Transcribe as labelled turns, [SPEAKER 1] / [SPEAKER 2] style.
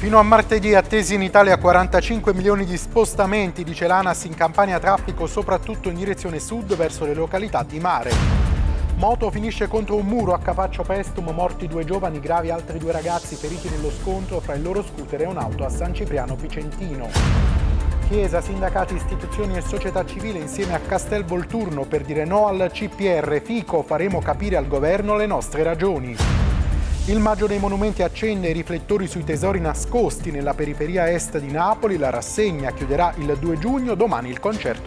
[SPEAKER 1] Fino a martedì attesi in Italia 45 milioni di spostamenti, dice l'ANAS, in Campania traffico soprattutto in direzione sud verso le località di mare. Moto finisce contro un muro a Capaccio Pestum, morti 2 giovani, gravi altri 2 ragazzi feriti nello scontro fra il loro scooter e un'auto a San Cipriano Picentino. Chiesa, sindacati, istituzioni e società civile insieme a Castel Volturno per dire no al CPR. Fico, faremo capire al governo le nostre ragioni. Il Maggio dei Monumenti accende i riflettori sui tesori nascosti nella periferia est di Napoli. La rassegna chiuderà il 2 giugno, domani il concerto